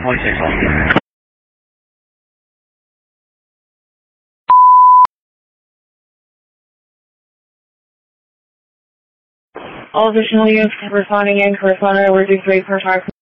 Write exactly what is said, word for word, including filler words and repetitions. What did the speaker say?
voice signal. All additional units responding in correspondent over D three per time.